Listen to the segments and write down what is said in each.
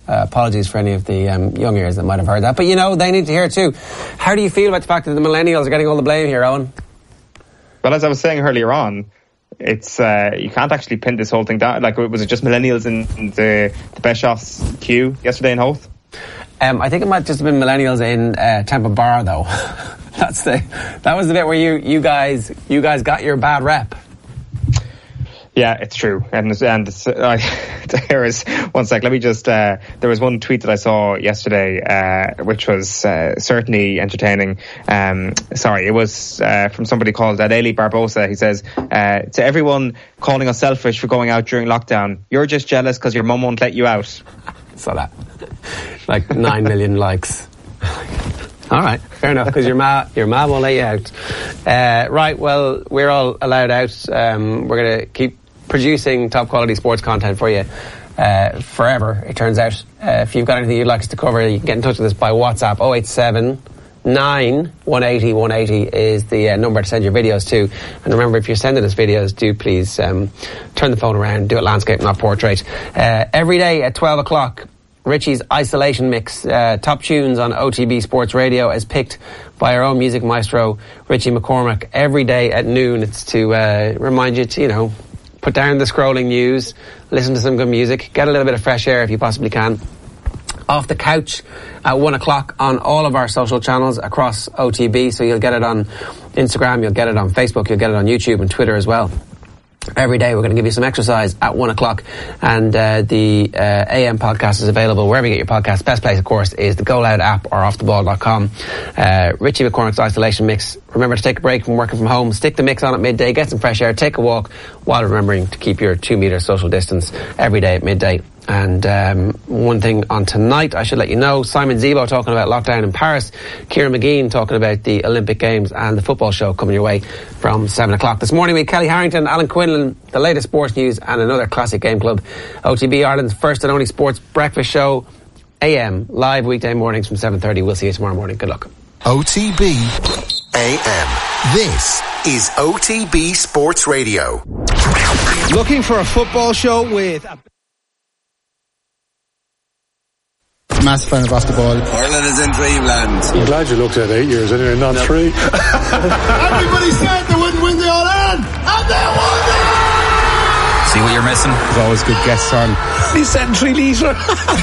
Apologies for any of the young ears that might have heard that. But, they need to hear it too. How do you feel about the fact that the millennials are getting all the blame here, Owen? Well, as I was saying earlier on, it's you can't actually pin this whole thing down. Like, was it just millennials in the Bischoff's queue yesterday in Howth? I think it might just have been millennials in Temple Bar, though. That was the bit where you guys got your bad rep. Yeah, it's true. And there is one sec. Let me just. There was one tweet that I saw yesterday, which was certainly entertaining. Sorry, it was from somebody called Adeli Barbosa. He says, to everyone calling us selfish for going out during lockdown, you're just jealous because your mum won't let you out. Saw that. Like 9 million likes. All right, fair enough, because your ma won't let you out. Right, well, we're all allowed out. We're going to keep producing top quality sports content for you forever, it turns out. If you've got anything you'd like us to cover, you can get in touch with us by WhatsApp. 087 9 180 180 is the number to send your videos to. And remember, if you're sending us videos, do please turn the phone around, do it landscape, not portrait. Every day at 12 o'clock, Richie's Isolation Mix, top tunes on OTB Sports Radio, as picked by our own music maestro, Richie McCormack. Every day at noon, it's to remind you to, put down the scrolling news, listen to some good music, get a little bit of fresh air if you possibly can. Off the Couch at 1 o'clock on all of our social channels across OTB. So you'll get it on Instagram, you'll get it on Facebook, you'll get it on YouTube and Twitter as well. Every day we're going to give you some exercise at 1 o'clock, and the AM podcast is available wherever you get your podcast. Best place, of course, is the Go Loud app or offtheball.com. Richie McCormack's Isolation Mix. Remember to take a break from working from home, stick the mix on at midday, get some fresh air, take a walk while remembering to keep your 2 metre social distance every day at midday. And one thing on tonight, I should let you know, Simon Zebo talking about lockdown in Paris, Kieran McGean talking about the Olympic Games, and the football show coming your way from 7 o'clock. This morning we had Kelly Harrington, Alan Quinlan, the latest sports news, and another classic game club. OTB Ireland's first and only sports breakfast show, AM, live weekday mornings from 7:30. We'll see you tomorrow morning. Good luck. OTB AM. This is OTB Sports Radio. Looking for a football show with massive fan of Off the Ball. Ireland is in dreamland. I'm glad you looked at 8 years anyway, not 3. Everybody said they wouldn't win the All-Ireland, and they won it! See what you're missing? There's always good guests on. He said 3 litre.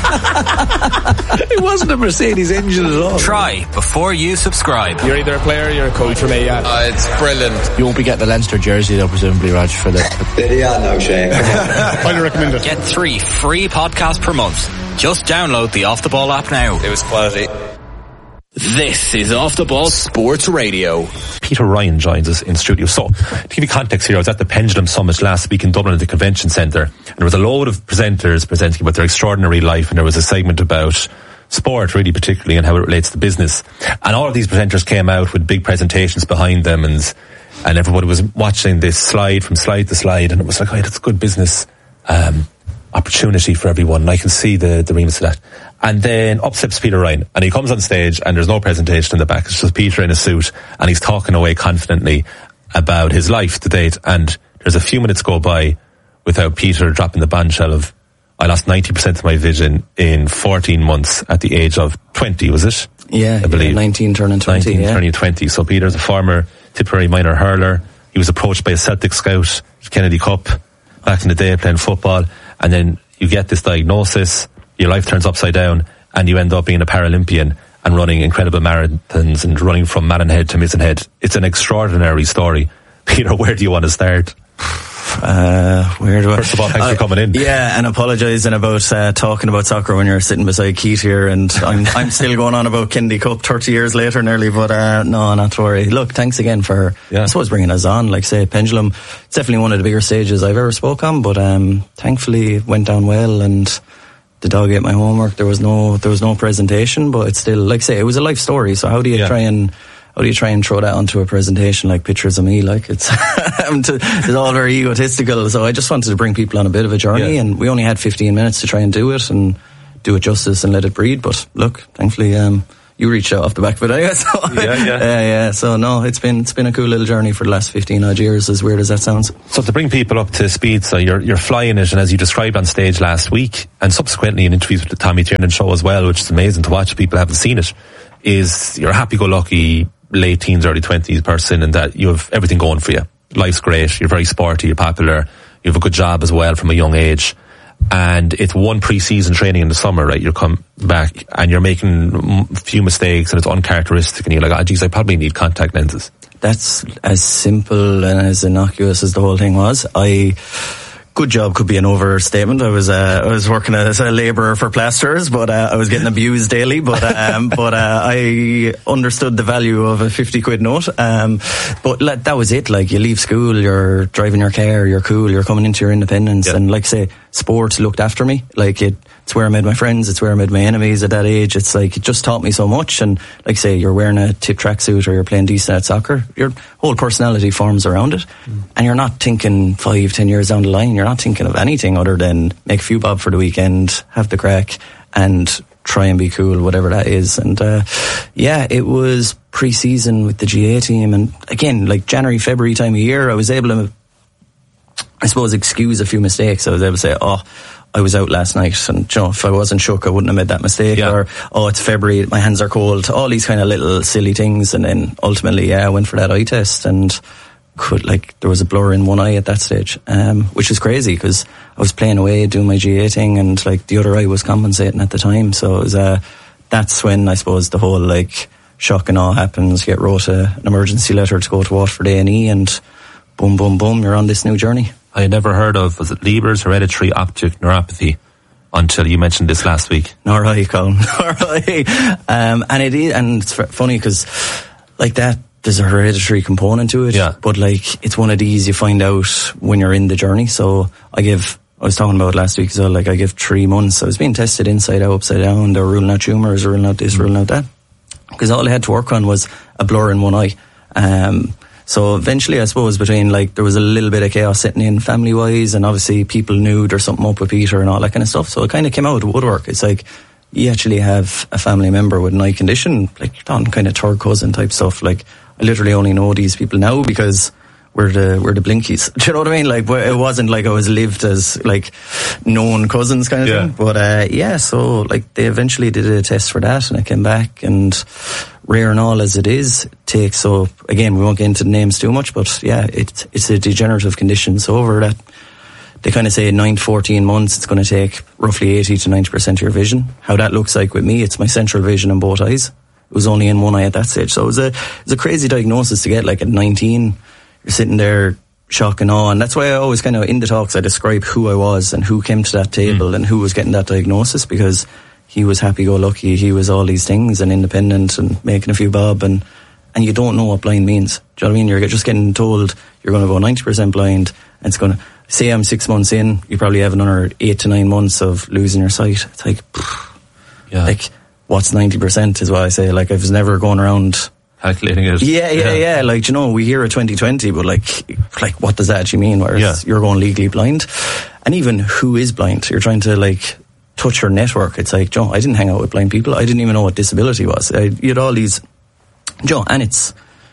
It wasn't a Mercedes engine at all. Try before you subscribe. You're either a player or you're a coach for me, yeah. It's brilliant. You won't be getting the Leinster jersey though, presumably, Raj, for that. Yeah, no shame. Highly recommend it. Get 3 free podcasts per month. Just download the Off the Ball app now. It was quality. This is Off the Ball Sports Radio. Peter Ryan joins us in studio. So, to give you context here, I was at the Pendulum Summit last week in Dublin at the Convention Centre, and there was a load of presenters presenting about their extraordinary life, and there was a segment about sport, really particularly, and how it relates to business. And all of these presenters came out with big presentations behind them, and everybody was watching this slide from slide to slide, and it was like, oh, that's good business opportunity for everyone, and I can see the remits of that. And then up steps Peter Ryan, and he comes on stage and there's no presentation in the back, it's just Peter in a suit, and he's talking away confidently about his life to date. And there's a few minutes go by without Peter dropping the bombshell of, I lost 90% of my vision in 14 months at the age of 20, was it? Yeah, I believe. 19 turning 20. 19 turning 20. So Peter's a former Tipperary minor hurler. He was approached by a Celtic scout, Kennedy Cup, back in the day playing football, and then you get this diagnosis, your life turns upside down, and you end up being a Paralympian and running incredible marathons and running from Mannanhead to Missenhead. It's an extraordinary story. Peter, where do you want to start? Where do I? First of all, thanks for coming in. Yeah, and apologising about talking about soccer when you're sitting beside Keith here, and I'm still going on about Kennedy Cup 30 years later nearly, but no, not to worry. Look, thanks again for, I suppose, bringing us on. Like say, Pendulum, it's definitely one of the bigger stages I've ever spoke on, but thankfully it went down well, and the dog ate my homework. There was no presentation, but it's still, like say, it was a life story. So how do you try and throw that onto a presentation like pictures of me? Like it's all very egotistical. So I just wanted to bring people on a bit of a journey, and we only had 15 minutes to try and do it and do it justice and let it breathe. But look, thankfully, you reached out off the back of it anyway. So, yeah. So no, it's been a cool little journey for the last 15 odd years, as weird as that sounds. So to bring people up to speed, so you're flying it, and as you described on stage last week, and subsequently in interviews with the Tommy Tiernan show as well, which is amazing to watch, people haven't seen it, is you're a happy-go-lucky late teens, early 20s person, and that you have everything going for you. Life's great, you're very sporty, you're popular, you have a good job as well from a young age. And it's one pre-season training in the summer, right? You come back and you're making a few mistakes and it's uncharacteristic, and you're like, oh geez, I probably need contact lenses. That's as simple and as innocuous as the whole thing was. Good job could be an overstatement. I was working as a labourer for plasterers, but I was getting abused daily. But I understood the value of a 50 quid note. But that was it. Like, you leave school, you're driving your car, you're cool, you're coming into your independence, and like I say, sport looked after me. Like, it's where I made my friends, it's where I made my enemies at that age. It's like, it just taught me so much. And like I say, you're wearing a tip tracksuit or you're playing decent at soccer, your whole personality forms around it. And you're not thinking 5-10 years down the line, you're not thinking of anything other than make a few bob for the weekend, have the crack, and try and be cool, whatever that is. And it was pre-season with the GA team, and again, like January, February time of year, I was able to, I suppose, excuse a few mistakes. I was able to say, I was out last night, and if I wasn't shook, I wouldn't have made that mistake. Or, it's February, my hands are cold. All these kind of little silly things, and then ultimately, I went for that eye test, and there was a blur in one eye at that stage, which is crazy because I was playing away, doing my GA thing, and like the other eye was compensating at the time. So it was that's when I suppose the whole like shock and awe happens. You get wrote an emergency letter to go to Waterford A&E, and boom, boom, boom, you're on this new journey. I had never heard of, was it Leber's hereditary optic neuropathy until you mentioned this last week. Nor I, Colin. Nor I. And it is, and it's funny because like that, there's a hereditary component to it. Yeah. But like, it's one of these you find out when you're in the journey. So I was talking about it last week as well, like I give 3 months. I was being tested inside out, upside down. They're ruling out tumours, ruling out this, ruling out that. Because all I had to work on was a blur in one eye. So eventually, I suppose, between like, there was a little bit of chaos setting in family-wise, and obviously people knew there's something up with Peter and all that kind of stuff. So it kind of came out of woodwork. It's like, you actually have a family member with an eye condition, like you're on kind of third cousin type stuff. Like, I literally only know these people now because we're the Blinkies. Do you know what I mean? Like, it wasn't like I was lived as like known cousins kind of thing. But so like they eventually did a test for that, and it came back, and rare and all as it is, takes, so again, we won't get into the names too much, but it's a degenerative condition. So over that, they kind of say 9 to 14 months, it's going to take roughly 80 to 90% of your vision. How that looks like with me, it's my central vision in both eyes. It was only in one eye at that stage. So it was a crazy diagnosis to get. Like at 19, you're sitting there shock and awe. And that's why I always kind of, in the talks, I describe who I was and who came to that table and who was getting that diagnosis, because he was happy-go-lucky, he was all these things and independent and making a few bob, and you don't know what blind means. Do you know what I mean? You're just getting told you're going to go 90% blind, and it's going to, say I'm 6 months in, you probably have another 8 to 9 months of losing your sight. It's like, like, what's 90% is what I say. Like, I was never going around calculating it. Yeah. Like, we hear a 20/20, but like, what does that actually mean? Whereas you're going legally blind. And even who is blind? You're trying to, like, touch your network. It's like, I didn't hang out with blind people. I didn't even know what disability was. You had all these, and it's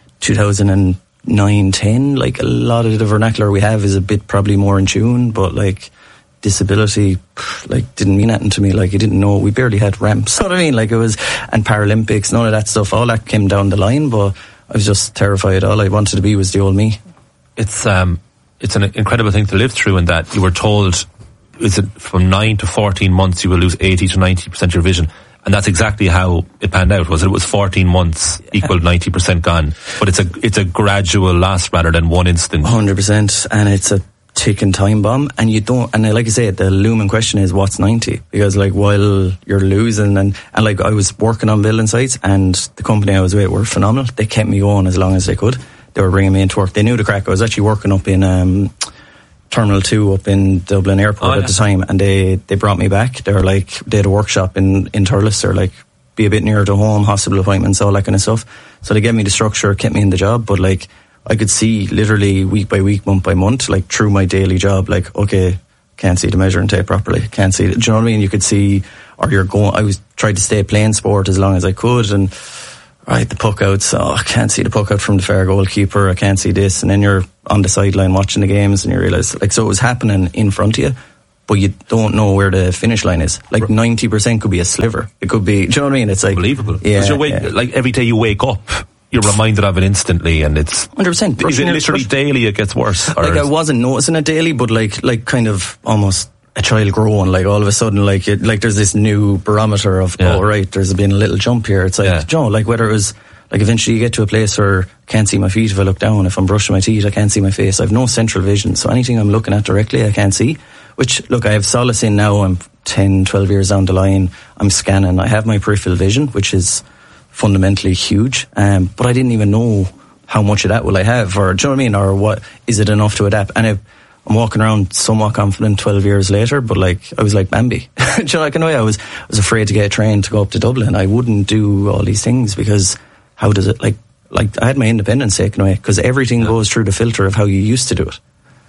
2009, 10, like a lot of the vernacular we have is a bit probably more in tune, but like disability, like didn't mean anything to me. Like, you didn't know, we barely had ramps. You know what I mean? Like, it was, and Paralympics, none of that stuff, all that came down the line, but I was just terrified. All I wanted to be was the old me. It's an incredible thing to live through, in that you were told, is it from 9 to 14 months you will lose 80 to 90% of your vision, and that's exactly how it panned out. Was it? It was 14 months equal 90% gone, but it's a gradual loss rather than one instant. 100%, and it's a ticking time bomb, and you don't, and like I say, the looming question is what's 90, because like while you're losing, and like I was working on building sites, and the company I was with were phenomenal. They kept me going as long as they could. They were bringing me into work. They knew the crack. I was actually working up in Terminal 2 up in Dublin Airport at the time, and they brought me back. They were like, they had a workshop in Thurles. They're like, be a bit nearer to home, hospital appointments, all that kind of stuff. So they gave me the structure, kept me in the job, but like, I could see literally week by week, month by month, like through my daily job, like, okay, can't see the measuring tape properly, can't see it. Do you know what I mean? You could see or I was trying to stay playing sport as long as I could, and right, the puck outs, I can't see the puck out from the far goalkeeper, I can't see this, and then you're on the sideline watching the games and you realise, like, so it was happening in front of you, but you don't know where the finish line is. Like 90% could be a sliver. It could be, do you know what I mean? It's like unbelievable. Yeah, like every day you wake up, you're reminded of it instantly, and it's 100%. Is it literally daily it gets worse? Like, I wasn't noticing it daily, but like kind of almost a child growing, like all of a sudden, like there's this new barometer of, oh right, there's been a little jump here. It's like, you know, like whether it was, like eventually you get to a place where I can't see my feet if I look down. If I'm brushing my teeth, I can't see my face. I have no central vision, so anything I'm looking at directly I can't see, which, look, I have solace in now. I'm 10, 12 years down the line, I'm scanning, I have my peripheral vision, which is fundamentally huge, but I didn't even know how much of that will I have, or do you know what I mean, or what is it enough to adapt. And I'm walking around somewhat confident 12 years later, but like I was like Bambi. Do you know, like, in a way I was afraid to get a train to go up to Dublin. I wouldn't do all these things because how does it, like I had my independence taken away because everything goes through the filter of how you used to do it.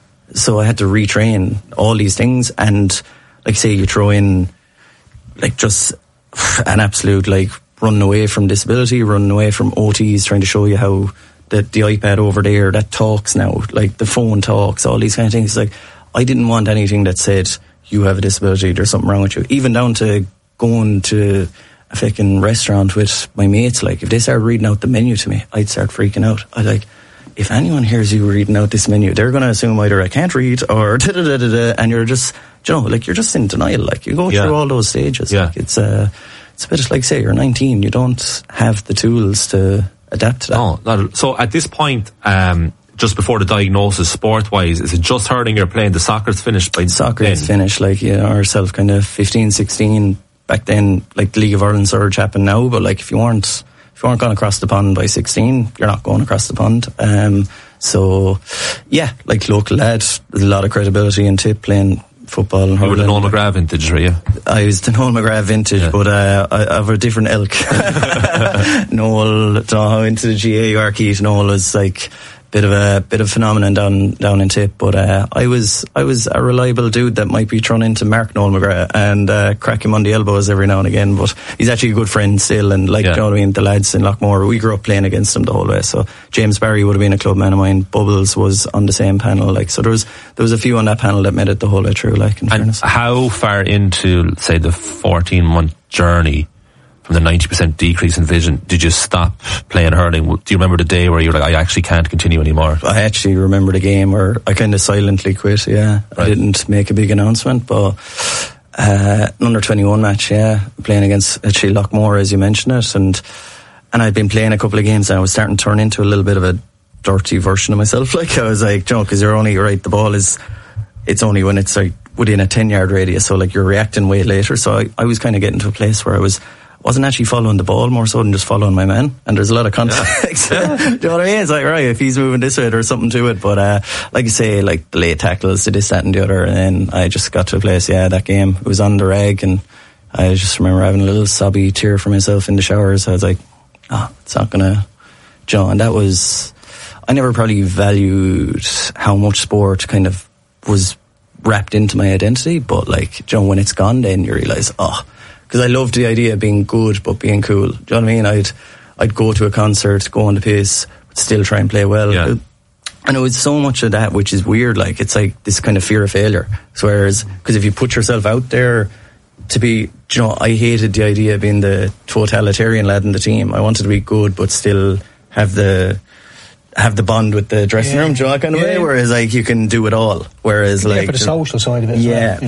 So I had to retrain all these things, and like say you throw in like just an absolute like running away from disability, running away from OTs, trying to show you how the iPad over there that talks now, like the phone talks, all these kind of things. Like, I didn't want anything that said you have a disability, there's something wrong with you. Even down to going to a fucking restaurant with my mates, like if they started reading out the menu to me, I'd start freaking out. I'd like, if anyone hears you reading out this menu, they're going to assume either I can't read or da-da-da-da-da, and you're just, you know, like you're just in denial. Like you go through all those stages. Yeah. Like it's a bit like, say you're 19, you don't have the tools to adapt to that. No, not. So at this point, just before the diagnosis, sport-wise, is it just hurling you're playing? The soccer's finished by soccer is finished, like, you know, ourselves kind of 15, 16. Back then, like the League of Ireland surge happened now, but like if you weren't going across the pond by 16, you're not going across the pond. So yeah, like local lad, there's a lot of credibility in Tip playing football and hurling. You were the Noel McGrath vintage, were you? I was the Noel McGrath vintage, but I have a different ilk. Noel, don't know how into the GA you are, Keith. Noel was like bit of a phenomenon down in Tip, but I was a reliable dude that might be thrown into Mark Noel McGrath and crack him on the elbows every now and again, but he's actually a good friend still, and like, you know what I mean, the lads in Lockmore, we grew up playing against him the whole way. So James Barry would have been a club man of mine, Bubbles was on the same panel, like, so there was a few on that panel that made it the whole way through, like, in fairness. How far into, say, the 14-month journey from the 90% decrease in vision did you stop playing hurling? Do you remember the day where you were like, I actually can't continue anymore? I actually remember the game where I kind of silently quit, Right. I didn't make a big announcement, but an under-21 match, playing against actually Lockmore, as you mentioned it, and I'd been playing a couple of games and I was starting to turn into a little bit of a dirty version of myself. Like, I was like, you know, because you're only, right, the ball is, it's only when it's like within a 10-yard radius, so like you're reacting way later. So I was kind of getting to a place where I wasn't actually following the ball more so than just following my man, and there's a lot of context. Do you know what I mean? It's like, right, if he's moving this way, there's something to it. But like you say, like the late tackles to this, that and the other, and then I just got to a place, that game, it was on the rag, and I just remember having a little sobby tear for myself in the showers. I was like, it's not gonna, and that was, I never probably valued how much sport kind of was wrapped into my identity, but like, when it's gone, then you realise, because I loved the idea of being good but being cool. Do you know what I mean? I'd go to a concert, go on the piss, but still try and play well. Yeah. And it was so much of that, which is weird. Like, it's like this kind of fear of failure. So whereas, because if you put yourself out there to be, I hated the idea of being the totalitarian lad in the team. I wanted to be good but still have the bond with the dressing room, kind of way. Whereas like you can do it all. Whereas like for the social side of it.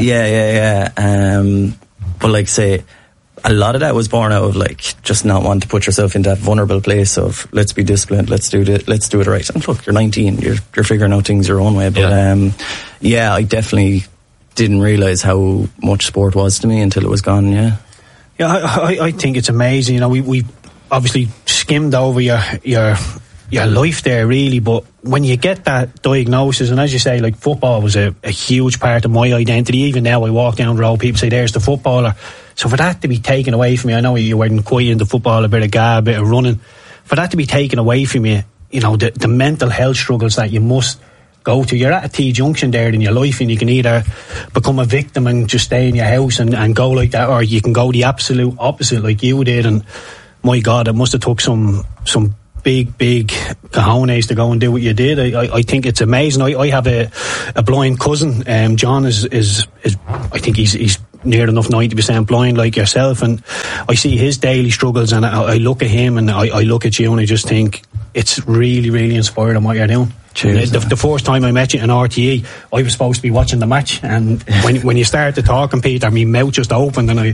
Yeah. But like, say, a lot of that was born out of like just not wanting to put yourself in that vulnerable place of let's be disciplined, let's do it right. And look, you're 19, you're figuring out things your own way. But I definitely didn't realise how much sport was to me until it was gone. I think it's amazing. You know, we obviously skimmed over your life there, really, but when you get that diagnosis, and as you say, like, football was a huge part of my identity. Even now I walk down the road, people say there's the footballer. So for that to be taken away from me, I know you weren't quite into football, a bit of gab, a bit of running, for that to be taken away from you, you know, the mental health struggles that you must go to. You're at a T-junction there in your life, and you can either become a victim and just stay in your house and go like that, or you can go the absolute opposite like you did. And my God, it must have took some big cojones to go and do what you did. I think it's amazing. I have a blind cousin. John is I think he's near enough 90% blind like yourself, and I see his daily struggles, and I look at him and I look at you, and I just think it's really, really inspiring what you're doing. Cheers, the first time I met you in RTE, I was supposed to be watching the match, and when you started talking, Peter, my mouth just opened, and I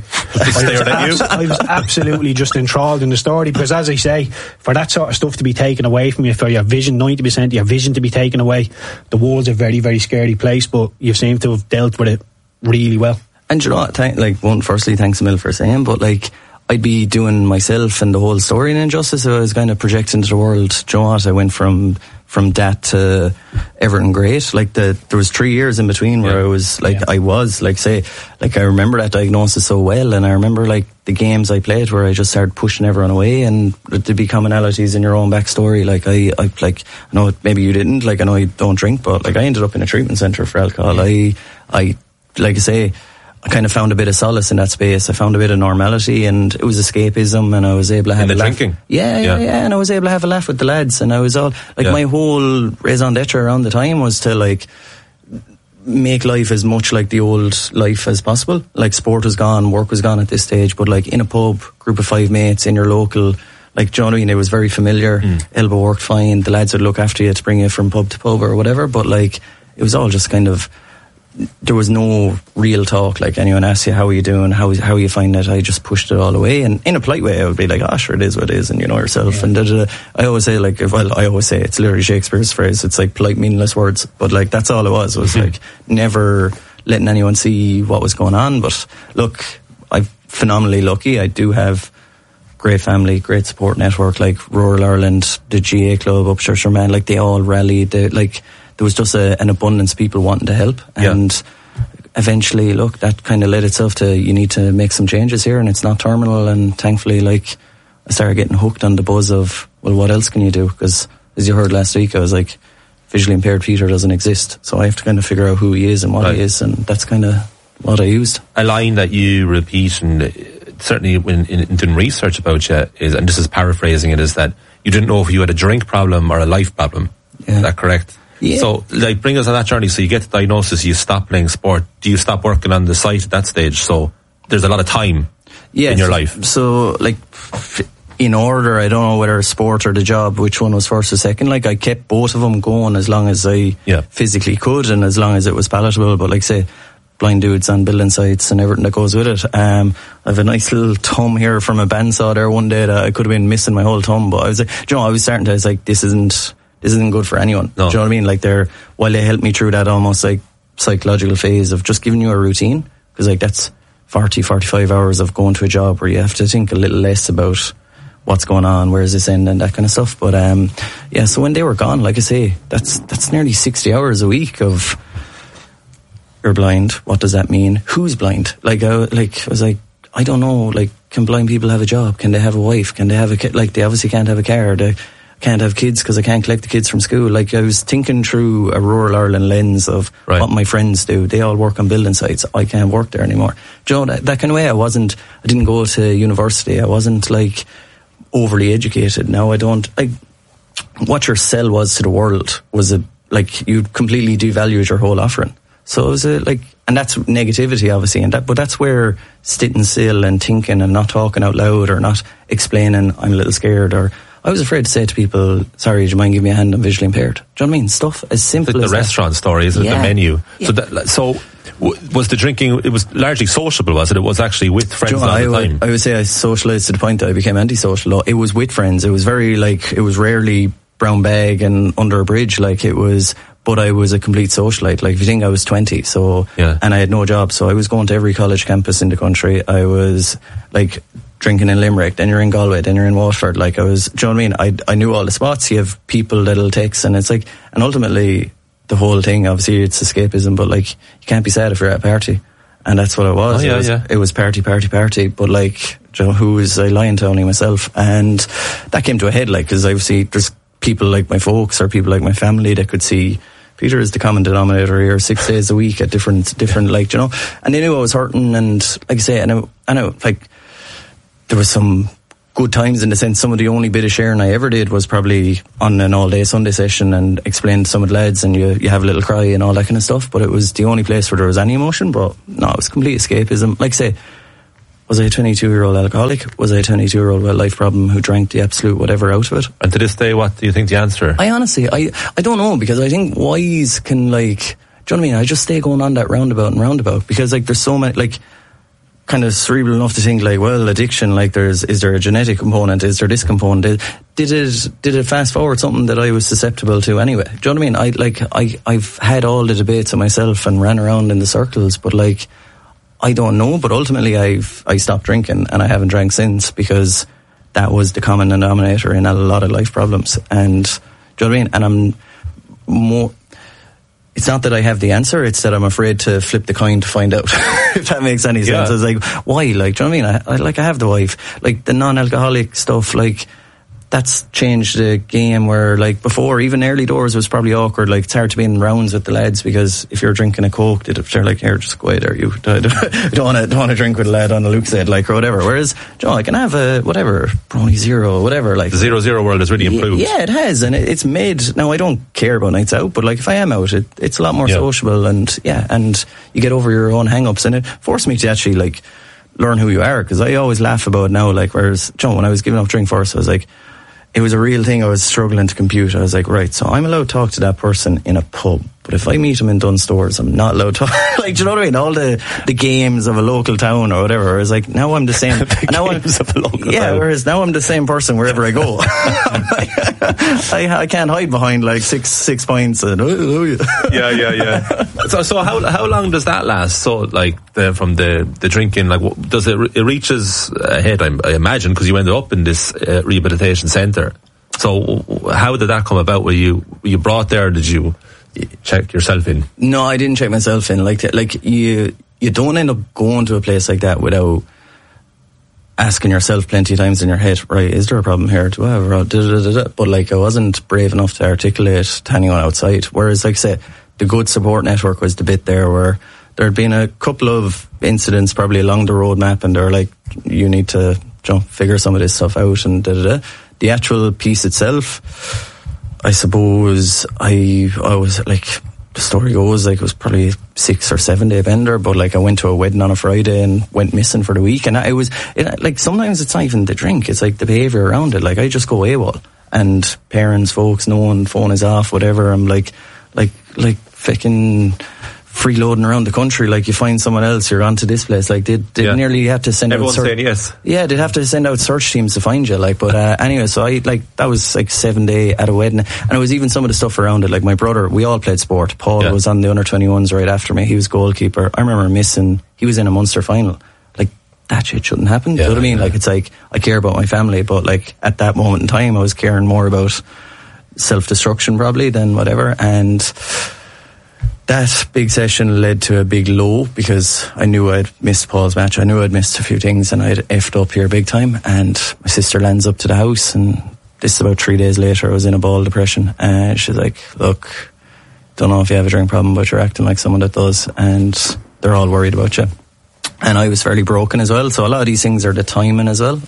was absolutely just enthralled in the story, because as I say, for that sort of stuff to be taken away from you, for your vision, 90% of your vision to be taken away, the world's a very, very scary place, but you seem to have dealt with it really well. And you know what, firstly, thanks a mil for saying, but like, I'd be doing myself and the whole story an injustice if I was kind of projecting to the world. Do you know what? I went from that to Everton great. Like there was 3 years in between where I was like, I remember that diagnosis so well, and I remember like the games I played where I just started pushing everyone away, and there'd be commonalities in your own backstory. Like I know maybe you didn't, like I know you don't drink, but like I ended up in a treatment centre for alcohol. I like I say, I kind of found a bit of solace in that space. I found a bit of normality, and it was escapism, and I was able to have a laugh. Drinking? Yeah, and I was able to have a laugh with the lads, and I was all, like, my whole raison d'etre around the time was to, like, make life as much like the old life as possible. Like, sport was gone, work was gone at this stage, but, like, in a pub, group of 5 mates, in your local, like, do you know what I mean? It was very familiar. Elbow worked fine. The lads would look after you to bring you from pub to pub or whatever, but, like, it was all just kind of, there was no real talk. Like, anyone asked you, how are you doing, how you find it, I just pushed it all away, and in a polite way I would be like, sure, it is what it is, and you know yourself. And I always say, like, I always say it's literally Shakespeare's phrase, it's like polite meaningless words, but like that's all it was like never letting anyone see what was going on. But look, I'm phenomenally lucky. I do have great family, great support network, like Rural Ireland, the GA Club, Upshur Sherman, like they all rallied. There was just an abundance of people wanting to help, and eventually, look, that kind of led itself to, you need to make some changes here, and it's not terminal. And thankfully, like, I started getting hooked on the buzz of, well, what else can you do? Because as you heard last week, I was like, visually impaired Peter doesn't exist, so I have to kind of figure out who he is and what he is, and that's kind of what I used. A line that you repeat, and certainly when in doing research about you, is, and this is paraphrasing it, is that you didn't know if you had a drink problem or a life problem. Is that correct? Yeah. So, like, bring us on that journey. So you get the diagnosis, you stop playing sport. Do you stop working on the site at that stage? So there's a lot of time in your life. So, like, in order, I don't know whether sport or the job, which one was first or second. Like, I kept both of them going as long as I physically could, and as long as it was palatable. But, like, say, blind dudes on building sites and everything that goes with it. I have a nice little thumb here from a bandsaw there one day that I could have been missing my whole thumb. But I was like, do you know, I was like, this isn't good for anyone. No. Do you know what I mean? Like, while they helped me through that almost like psychological phase of just giving you a routine, because like that's 45 hours of going to a job where you have to think a little less about what's going on, where is this end, and that kind of stuff. But so when they were gone, like I say, that's nearly 60 hours a week of, you're blind, what does that mean? Who's blind? Like, I was like, I don't know, like, can blind people have a job? Can they have a wife? Can they have a kid? Like, they obviously can't have a car. They can't have kids because I can't collect the kids from school. Like, I was thinking through a rural Ireland lens of what my friends do. They all work on building sites. I can't work there anymore. Do you know, that kind of way, I didn't go to university. I wasn't like overly educated. Now I don't, like, what your sell was to the world was you completely devalued your whole offering. So it was and that's negativity, obviously, but that's where sitting still and thinking and not talking out loud or not explaining, I'm a little scared, or I was afraid to say to people, sorry, do you mind giving me a hand, I'm visually impaired. Do you know what I mean? Stuff as simple as the restaurant story, isn't it? The menu. Yeah. So was the drinking, it was largely sociable, was it? It was actually with friends all the time? I would say I socialised to the point that I became antisocial. It was with friends. It was very, it was rarely brown bag and under a bridge. But I was a complete socialite. Like, if you think, I was 20, and I had no job, so I was going to every college campus in the country. I was, drinking in Limerick, then you're in Galway, then you're in Waterford. Like, do you know what I mean? I knew all the spots. You have people that'll text, and it's and ultimately, the whole thing, obviously, it's escapism, but, you can't be sad if you're at a party. And that's what it was. It was party. But, who was I lying to? Only myself. And that came to a head, because obviously, there's people like my folks or people like my family that could see Peter is the common denominator here, 6 days a week at different, like, you know. And they knew I was hurting, and like I say, I know, like, there was some good times in the sense some of the only bit of sharing I ever did was probably on an all-day Sunday session and explained to some of the lads, and you have a little cry and all that kind of stuff, but it was the only place where there was any emotion. But no, it was complete escapism. Like I say, was I a 22-year-old alcoholic? Was I a 22-year-old with a life problem who drank the absolute whatever out of it? And to this day, what do you think the answer? I honestly, I don't know, because I think whys can, like, do you know what I mean? I just stay going on that roundabout because, like, there's so many, like, kind of cerebral enough to think, like, well, addiction, like, is there a genetic component? Is there this component? Did it fast forward something that I was susceptible to anyway? Do you know what I mean? I've had all the debates of myself and ran around in the circles, but, like, I don't know. But ultimately, I stopped drinking, and I haven't drank since, because that was the common denominator in a lot of life problems. And do you know what I mean? And I'm more. It's not that I have the answer, it's that I'm afraid to flip the coin to find out, if that makes any sense. I was like, why? Like, do you know what I mean? I have the wife. Like, the non-alcoholic stuff, like, that's changed the game where, like, before, even early doors was probably awkward. Like, it's hard to be in rounds with the lads, because if you're drinking a Coke, they're like, here, just go away there. You don't want to drink with a lad on a Lucozade, like, or whatever. Whereas, you know, I can have a, whatever, Brony Zero, whatever. Like, the 0-0 world has really improved. Yeah, it has. And it's made, now I don't care about nights out, but, like, if I am out, it's a lot more sociable, and and you get over your own hang-ups, and it forced me to actually, like, learn who you are, because I always laugh about it now, like, whereas, you know, when I was giving up drink first, I was like, it was a real thing I was struggling to compute. I was like, right, so I'm allowed to talk to that person in a pub, but if I meet him in Dunstores, I'm not allowed to talk. Like, do you know what I mean? All the games of a local town or whatever. I was like, now I'm the same. Whereas now I'm the same person wherever I go. I can't hide behind, like, six pints and yeah. So how long does that last? So, like, from the drinking, like, does it reaches ahead? I imagine, because you ended up in this rehabilitation centre. So how did that come about? Were you brought there? Or did you check yourself in? No, I didn't check myself in. Like you don't end up going to a place like that without asking yourself plenty of times in your head, right, is there a problem here? Do I have But, like, I wasn't brave enough to articulate to anyone outside. Whereas, like I say, the good support network was the bit there where there had been a couple of incidents probably along the roadmap, and they're like, you need to figure some of this stuff out, and The actual piece itself, I suppose, I was, like, the story goes, like, it was probably a 6 or 7 day bender, but, like, I went to a wedding on a Friday and went missing for the week, and like, sometimes it's not even the drink, it's like the behaviour around it. Like, I just go AWOL, and parents, folks, knowing phone is off, whatever, I'm like fucking freeloading around the country. Like, you find someone else, you're on to this place. Like, they nearly have to send Everyone's saying yes. Yeah, they'd have to send out search teams to find you. Like, but anyway, so that was like 7 day at a wedding, and it was even some of the stuff around it. Like, my brother, we all played sport. Paul was on the under 21s right after me. He was goalkeeper. I remember missing. He was in a Munster final. Like, that shit shouldn't happen. Do you know what I mean? Like, it's like, I care about my family, but, like, at that moment in time, I was caring more about self-destruction probably than whatever. And that big session led to a big low, because I knew I'd missed Paul's match. I knew I'd missed a few things, and I'd effed up here big time. And my sister lands up to the house, and this is about 3 days later. I was in a ball depression, and she's like, look, don't know if you have a drink problem, but you're acting like someone that does, and they're all worried about you. And I was fairly broken as well, so a lot of these things are the timing as well.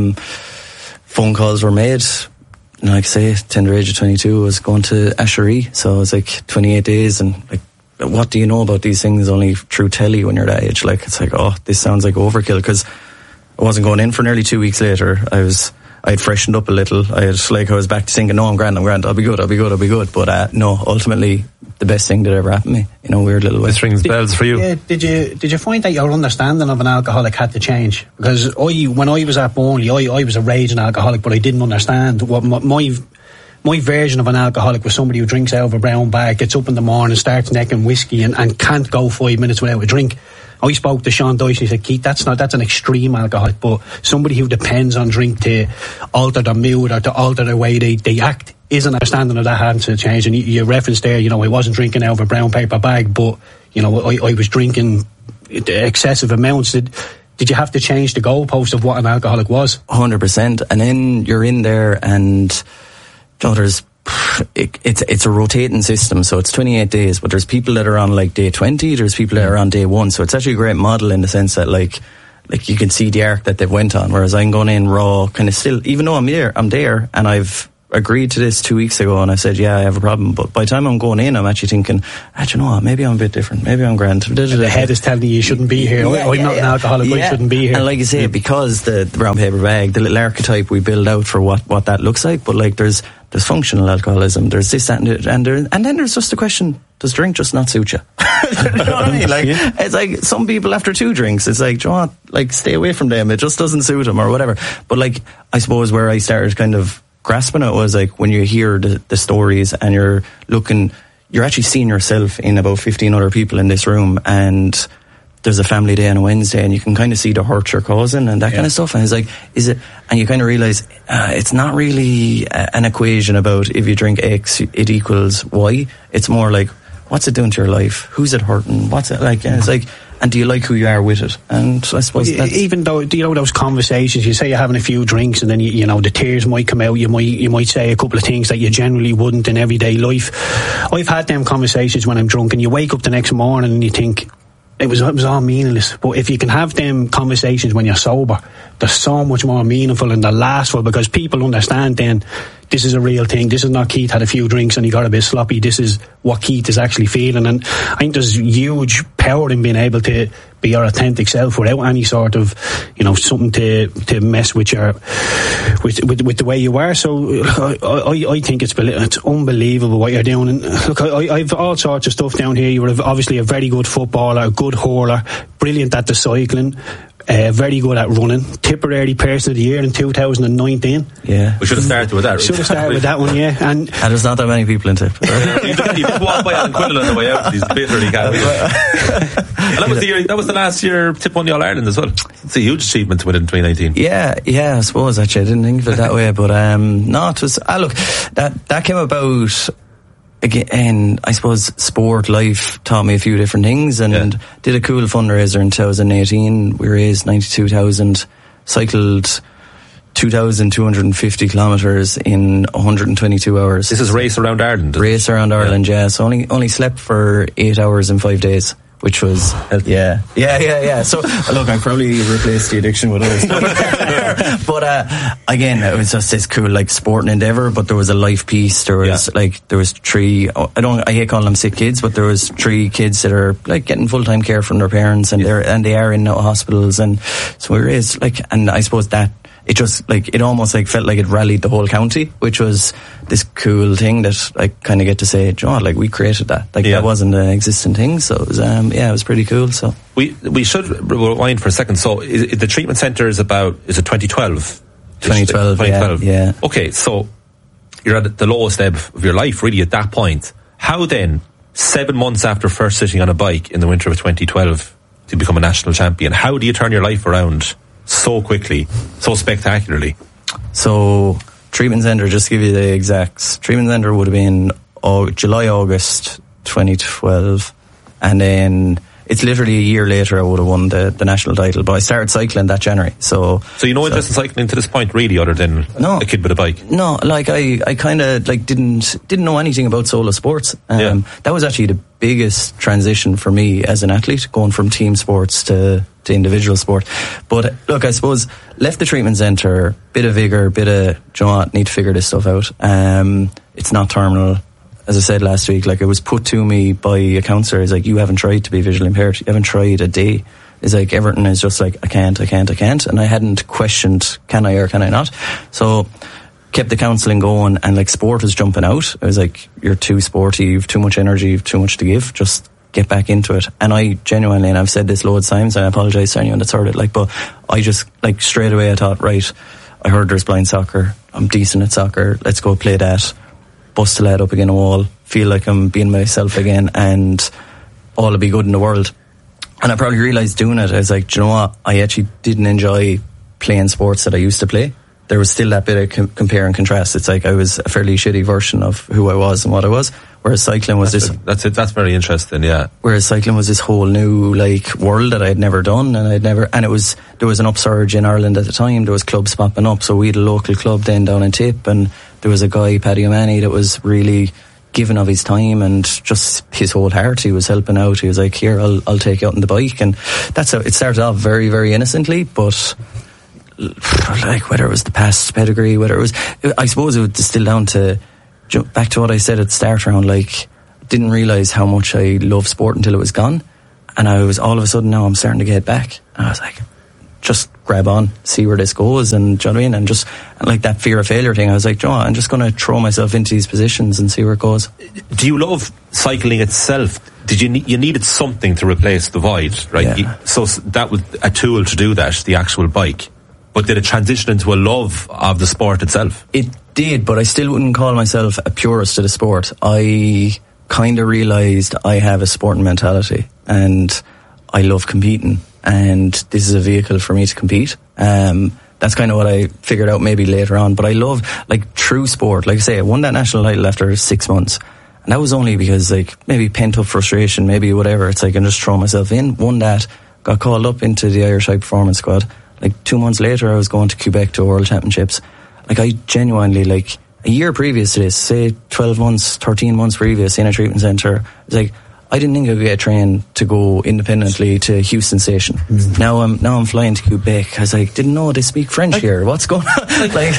Phone calls were made. And, like I say, tender age of 22, I was going to Asherie, so it was like 28 days, and, like, what do you know about these things only through telly when you're that age? Like, it's like, oh, this sounds like overkill, because I wasn't going in for nearly 2 weeks later. I had freshened up a little. I was back to thinking, no, I'm grand, I'll be good. But no, ultimately, the best thing that ever happened to me, in a weird little way. This rings bells for you. Yeah, did you find that your understanding of an alcoholic had to change? Because when I was at Burnley, I was a raging alcoholic, but I didn't understand what my version of an alcoholic was somebody who drinks out of a brown bag, gets up in the morning, starts necking whiskey, and can't go 5 minutes without a drink. I spoke to Sean Dyche, and he said, Keith, that's an extreme alcoholic, but somebody who depends on drink to alter their mood or to alter the way they act, is an understanding of that having to change. And you referenced there, I wasn't drinking out of a brown paper bag, but, I was drinking excessive amounts. Did you have to change the goalpost of what an alcoholic was? 100%. And then you're in there, and there's it's a rotating system, so it's 28 days, but there's people that are on like day 20, there's people that are on day 1, so it's actually a great model in the sense that like you can see the arc that they've went on, whereas I'm going in raw, kind of still, even though I'm there, and I've agreed to this 2 weeks ago, and I said, yeah, I have a problem, but by the time I'm going in, I'm actually thinking, do you know what, maybe I'm a bit different, maybe I'm grand. The head is telling you shouldn't be here. I'm not an alcoholic, I shouldn't be here. And like you say, because the brown paper bag, the little archetype we build out for what that looks like, but like there's functional alcoholism, there's this, that, and then there's just the question, does drink just not suit you? You know what I mean? Like, it's like some people after 2 drinks, it's like, do you know what, like stay away from them, it just doesn't suit them or whatever. But like, I suppose where I started kind of grasping it was like when you hear the stories and you're actually seeing yourself in about 15 other people in this room, and there's a family day on a Wednesday and you can kind of see the hurt you're causing and that kind of stuff, and it's like, is it, and you kind of realise it's not really an equation about if you drink X it equals Y. It's more like, what's it doing to your life, who's it hurting, what's it like, and it's like, and do you like who you are with it? And I suppose even though, you know, those conversations, you say you're having a few drinks and then you know the tears might come out, you might say a couple of things that you generally wouldn't in everyday life. I've had them conversations when I'm drunk, and you wake up the next morning and you think it was all meaningless. But if you can have them conversations when you're sober, they're so much more meaningful and they're lastful, because people understand then this is a real thing. This is not Keith had a few drinks and he got a bit sloppy. This is what Keith is actually feeling. And I think there's huge power in being able to be your authentic self without any sort of, you know, something to mess with your with the way you are. So I think it's unbelievable what you're doing. And look, I've all sorts of stuff down here. You were obviously a very good footballer, a good hurler, brilliant at the cycling. Very good at running. Tipperary Person of the Year in 2019. Yeah, we should have started with that. Should have started with that one, yeah. And there's not that many people in Tipperary. You just walk by Alan Quinlan on the way out. He's bitterly can't. And that was the last year Tip won the All Ireland as well. It's a huge achievement to win in 2019. Yeah. I suppose actually I didn't think of it that way, but no, it was. Look, that came about. Again, I suppose sport life taught me a few different things, and did a cool fundraiser in 2018. We raised 92,000, cycled 2,250 kilometres in 122 hours. This is Race Around Ireland. Race Around Ireland, yeah. So only slept for 8 hours in 5 days. Which was, yeah. So, look, I probably replaced the addiction with other stuff. But, again, it was just this cool, like, sporting endeavour, but there was a life piece. There was, there was 3, I hate calling them sick kids, but there was 3 kids that are, like, getting full-time care from their parents, and they are in hospitals, and so we raised, like, and I suppose that, it just, like, it almost, like, felt like it rallied the whole county, which was this cool thing that I kind of get to say, you know, like, we created that. Like, that wasn't an existing thing, so it was, it was pretty cool, so. We should rewind for a second. So, the treatment centre is it 2012? 2012, yeah. Okay, so, you're at the lowest ebb of your life, really, at that point. How then, 7 months after first sitting on a bike in the winter of 2012, to become a national champion, how do you turn your life around so quickly, so spectacularly? So, treatment centre, just to give you the exacts, treatment centre would have been July, August 2012, and then it's literally a year later I would have won the national title, but I started cycling that January. So you know interest in cycling to this point, really, other than a kid with a bike? No, like I kind of like didn't know anything about solo sports. That was actually the biggest transition for me as an athlete, going from team sports to individual sport. But look, I suppose left the treatment centre, bit of vigour, bit of, do you know what, need to figure this stuff out. It's not terminal. As I said last week, like, it was put to me by a counsellor, it's like, you haven't tried to be visually impaired, you haven't tried a day. It's like, everything is just like, I can't, and I hadn't questioned, can I or can I not? So, kept the counselling going, and like, sport was jumping out. It was like, you're too sporty, you've too much energy, you've too much to give, just get back into it. And I genuinely, and I've said this loads of times, and I apologise to anyone that's heard it, like, but I just, like, straight away I thought, right, I heard there's blind soccer, I'm decent at soccer, let's go play that, bust the lad up against a wall, feel like I'm being myself again, and all will be good in the world. And I probably realised doing it, I was like, do you know what, I actually didn't enjoy playing sports that I used to play. There was still that bit of compare and contrast. It's like I was a fairly shitty version of who I was and what I was, whereas cycling was that's very interesting, yeah. Whereas cycling was this whole new, like, world that I had never done, and there was an upsurge in Ireland at the time. There was clubs popping up, so we had a local club then down in Tip, and there was a guy, Paddy O'Mahony, that was really giving of his time and just his whole heart. He was helping out. He was like, here, I'll take you out on the bike. And that's how it started off, very, very innocently, but like whether it was the past pedigree, whether it was, I suppose it would distill down to, back to what I said at the start around, like, didn't realise how much I love sport until it was gone. And I was, all of a sudden now I'm starting to get back. And I was like, just grab on, see where this goes, and do you know what I mean? And just, and like that fear of failure thing, I was like, I'm just going to throw myself into these positions and see where it goes. Do you love cycling itself? Did you needed something to replace the void, right? Yeah. So that was a tool to do that, the actual bike. But did it transition into a love of the sport itself? It did, but I still wouldn't call myself a purist to the sport. I kind of realised I have a sporting mentality and I love competing, and this is a vehicle for me to compete. That's kind of what I figured out maybe later on. But I love, like, true sport. Like I say, I won that national title after 6 months. And that was only because, like, maybe pent up frustration, maybe whatever. It's like I just throw myself in, won that, got called up into the Irish High Performance Squad. Like 2 months later, I was going to Quebec to World Championships. Like, I genuinely, like, a year previous to this, say 12 months, 13 months previous in a treatment centre, it was like, I didn't think I could get trained to go independently to Houston Station. Now I'm flying to Quebec. I was like, didn't know they speak French here. What's going on? Like,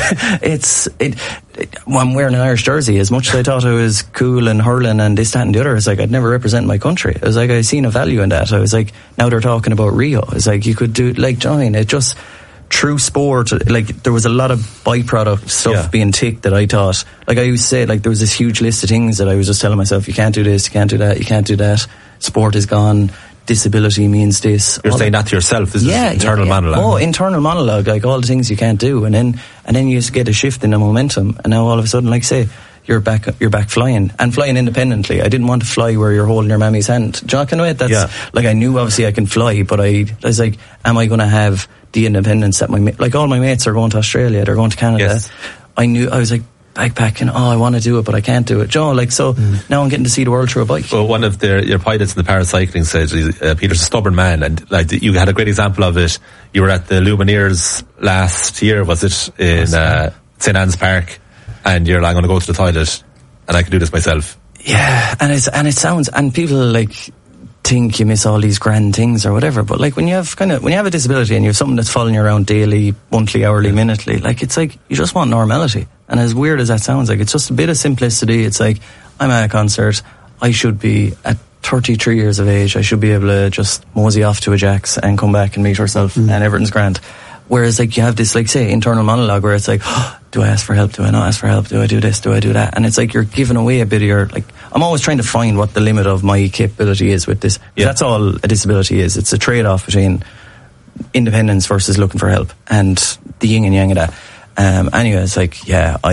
I'm wearing an Irish jersey. As much as I thought I was cool and hurling and this, that and the other, it's like, I'd never represent my country. I was like, I seen a value in that. I was like, now they're talking about Rio. It's like, you could do, like, join it. Just true sport. Like, there was a lot of byproduct stuff being ticked that I thought, like I used to say, like, there was this huge list of things that I was just telling myself, you can't do this, you can't do that, you can't do that. Sport is gone. Disability means this. You're saying that to yourself. This is internal monologue. Oh, internal monologue, like all the things you can't do, and then you just get a shift in the momentum, and now all of a sudden, like say, you're back flying and flying independently. I didn't want to fly where you're holding your mammy's hand. Do you know, kind of way? That's like, I knew obviously I can fly, but I was like, am I going to have the independence that like all my mates are going to Australia, they're going to Canada. Yes. I was like backpacking, I want to do it but I can't do it. Joe, like, so now I'm getting to see the world through a bike. Well, one of your pilots in the paracycling said Peter's a stubborn man, and like you had a great example of it. You were at the Lumineers last year, was it, in St. Anne's Park, and you're like, I'm going to go to the toilet and I can do this myself. Yeah, and it sounds, and people like think you miss all these grand things or whatever, but like when you have a disability and you have something that's following you around daily, monthly, hourly, minutely, like, it's like you just want normality. And as weird as that sounds, like, it's just a bit of simplicity. It's like, I'm at a concert, I should be at 33 years of age, I should be able to just mosey off to a Jack's and come back and meet herself and everything's grand. Whereas, like, you have this, like, say, internal monologue where it's like, do I ask for help? Do I not ask for help? Do I do this? Do I do that? And it's like you're giving away a bit of your, like, I'm always trying to find what the limit of my capability is with this. Yeah. That's all a disability is. It's a trade-off between independence versus looking for help, and the yin and yang of that. Anyway, it's like,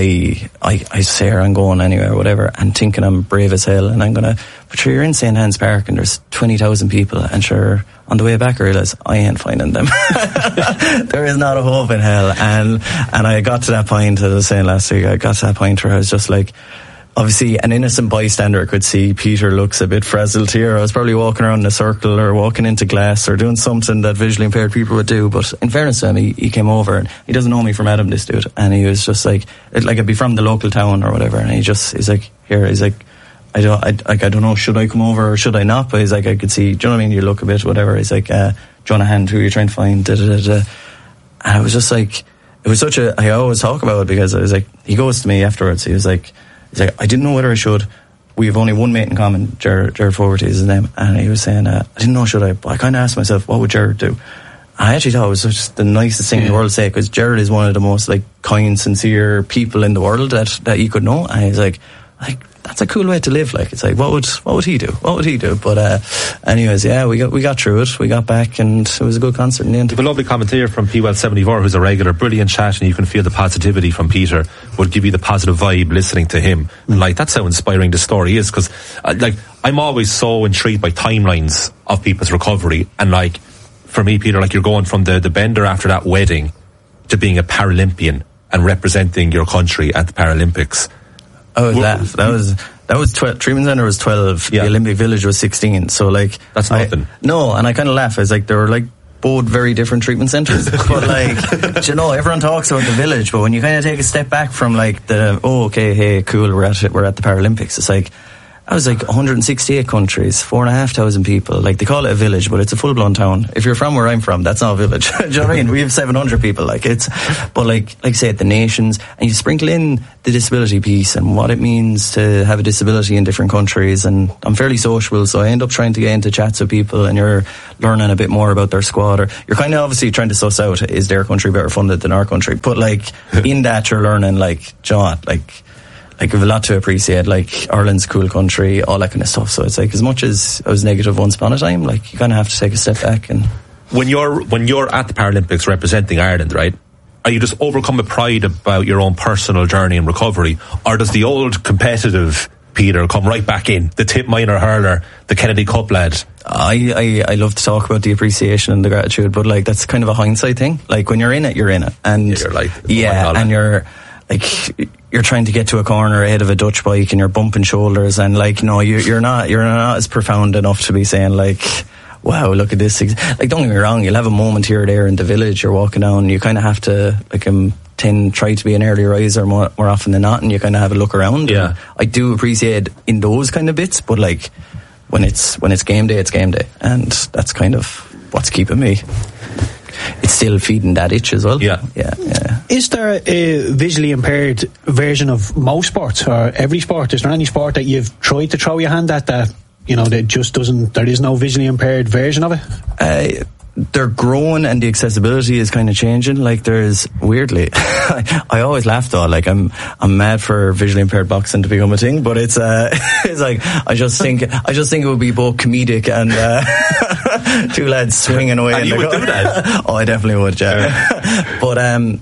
I say I'm going anywhere or whatever and thinking I'm brave as hell, and I'm gonna, but sure, you're in St. Anne's Park and there's 20,000 people, and sure, on the way back I realise I ain't finding them. There is not a hope in hell. And I got to that point, as I was saying last week, I got to that point where I was just like, obviously an innocent bystander could see Peter looks a bit frazzled here. I was probably walking around in a circle or walking into glass or doing something that visually impaired people would do. But in fairness to him, he came over, and he doesn't know me from Adam, this dude. And he was just like I'd be from the local town or whatever. And he's like, I don't know, should I come over or should I not? But he's like, I could see, do you know what I mean? You look a bit, whatever. He's like, John Hand, who are you trying to find? And I was just like, it was I always talk about it because I was like, he goes to me afterwards. He's like, I didn't know whether I should. We have only one mate in common, Jared Fogarty is his name. And he was saying, I didn't know, should I? But I kind of asked myself, what would Jared do? I actually thought it was just the nicest thing in the world to say, because Jared is one of the most, like, kind, sincere people in the world that you could know. And he's like, that's a cool way to live. Like, it's like, what would he do? What would he do? But anyways, yeah, we got through it. We got back, and it was a good concert in the end. We have a lovely commentator from P-Well74 who's a regular, brilliant chat, and you can feel the positivity from Peter. Would give you the positive vibe listening to him. And like, that's how inspiring the story is, because like, I'm always so intrigued by timelines of people's recovery. And like, for me, Peter, like, you're going from the bender after that wedding to being a Paralympian and representing your country at the Paralympics. Oh, that was 12. Treatment Centre was 12. Yeah. The Olympic Village was 16. So like, that's nothing. No, and I kind of laugh. It's like there were like both very different treatment centres. But like, you know, everyone talks about the village, but when you kind of take a step back from like hey, cool, we're at the Paralympics. It's like, I was like 168 countries, 4,500 people. Like, they call it a village, but it's a full-blown town. If you're from where I'm from, that's not a village. Do you know what I mean? We have 700 people. But like say, the nations, and you sprinkle in the disability piece and what it means to have a disability in different countries. And I'm fairly sociable, so I end up trying to get into chats with people, and you're learning a bit more about their squad, or you're kind of obviously trying to suss out, is their country better funded than our country? But like, in that, you're learning, like, John, like we have a lot to appreciate, like, Ireland's a cool country, all that kind of stuff. So it's like, as much as I was negative once upon a time, like, you kind of have to take a step back. And when you're at the Paralympics representing Ireland, right, are you just overcome with pride about your own personal journey and recovery, or does the old competitive Peter come right back in, the tip minor hurler, the Kennedy Cup lad? I love to talk about the appreciation and the gratitude, but like, that's kind of a hindsight thing. Like, when you're in it, you're in it, and you're like, and you're like, you're trying to get to a corner ahead of a Dutch bike, and you're bumping shoulders, and like, no, you're not as profound enough to be saying like, wow, look at this. Like, don't get me wrong, you'll have a moment here or there in the village, you're walking down, you kind of have to, like, try to be an early riser more often than not, and you kind of have a look around. Yeah, I do appreciate in those kind of bits, but like, when it's game day, it's game day, and that's kind of what's keeping me. It's still feeding that itch as well. Yeah. Is there a visually impaired version of most sports, or every sport? Is there any sport that you've tried to throw your hand at that, you know, that just doesn't, there is no visually impaired version of it? They're growing, and the accessibility is kind of changing. Like, there's, weirdly, I always laugh though, like, I'm mad for visually impaired boxing to become a thing, but it's like, I just think it would be both comedic and two lads swinging away. And you would do that? Oh, I definitely would, yeah. But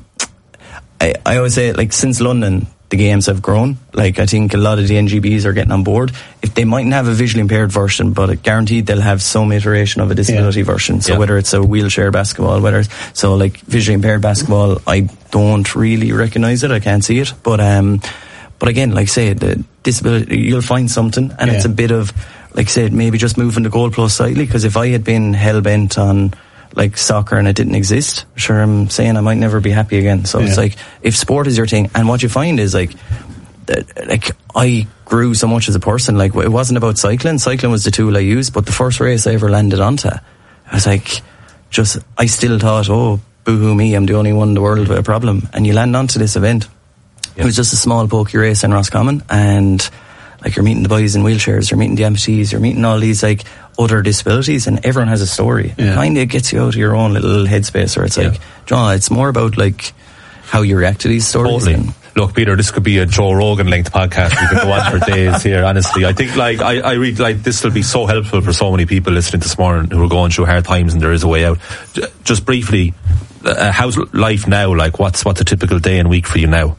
I always say, like, since London, the games have grown. Like, I think a lot of the NGBs are getting on board. If they mightn't have a visually impaired version, but guaranteed they'll have some iteration of a disability version. So whether it's a wheelchair basketball, so like visually impaired basketball, I don't really recognise it. I can't see it. But again, like, say, the disability, you'll find something, and it's a bit of, like, say, maybe just moving the goalpost slightly. Because if I had been hell bent on, like, soccer and it didn't exist, sure, I'm saying I might never be happy again. So it's like, if sport is your thing, and what you find is like I grew so much as a person. Like, it wasn't about cycling was the tool I used, but the first race I ever landed onto, I was like, I still thought, oh, boo-hoo me, I'm the only one in the world with a problem. And you land onto this event. It was just a small pokey race in Roscommon, and like, you're meeting the boys in wheelchairs, you're meeting the amputees, you're meeting all these like other disabilities, and everyone has a story. It kind of gets you out of your own little headspace, where it's like, John, it's more about like how you react to these stories. Totally. Look, Peter, this could be a Joe Rogan length podcast. We could go on for days here, honestly. I think, like, I read, like, this will be so helpful for so many people listening this morning who are going through hard times, and there is a way out. Just briefly, how's life now? Like, what's a typical day and week for you now?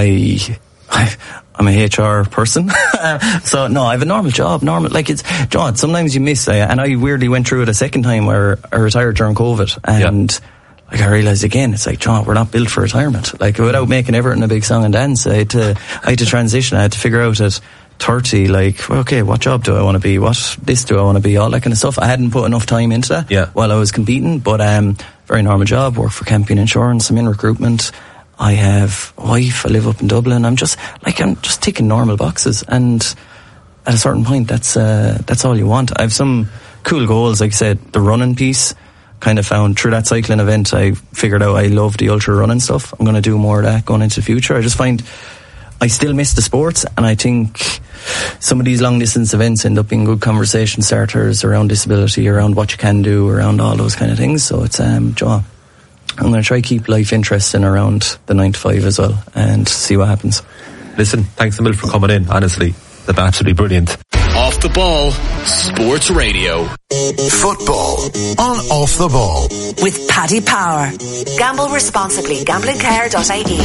I'm a HR person. So, no, I have a normal job. Like, it's, John, sometimes you miss, and I weirdly went through it a second time where I retired during COVID, and like, I realised again, it's like, John, we're not built for retirement. Like, without making everything a big song and dance, I had to transition. I had to figure out at 30, like, okay, what job do I want to be? What this do I want to be? All that kind of stuff. I hadn't put enough time into that while I was competing, but very normal job. Work for Campion Insurance. I'm in recruitment. I have a wife. I live up in Dublin. I'm just ticking normal boxes, and at a certain point, that's all you want. I have some cool goals, like I said, the running piece. Kind of found through that cycling event, I figured out I love the ultra running stuff. I'm going to do more of that going into the future. I just find I still miss the sports, and I think some of these long distance events end up being good conversation starters around disability, around what you can do, around all those kind of things. So it's Joe, I'm going to try keep life interesting around the 9 to 5 as well, and see what happens. Listen, thanks a million for coming in. Honestly, they've been absolutely brilliant. Off the Ball Sports Radio. Football on Off the Ball with Paddy Power. Gamble responsibly. Gamblingcare.ie.